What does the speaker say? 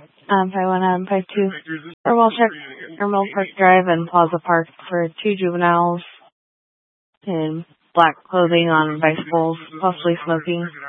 5-1, 5-2. Orwell check, Emerald Park Drive and Plaza Park for 2 juveniles in black clothing on bicycles, possibly smoking.